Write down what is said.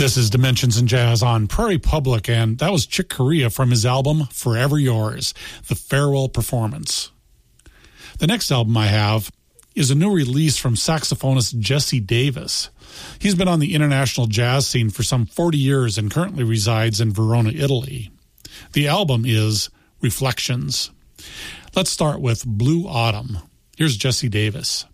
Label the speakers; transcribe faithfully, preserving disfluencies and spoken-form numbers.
Speaker 1: This is Dimensions in Jazz on Prairie Public, and that was Chick Corea from his album Forever Yours, The Farewell Performance. The next album I have is a new release from saxophonist Jesse Davis. He's been on the international jazz scene for some forty years and currently resides in Verona, Italy. The album is Reflections. Let's start with Blue Autumn. Here's Jesse Davis.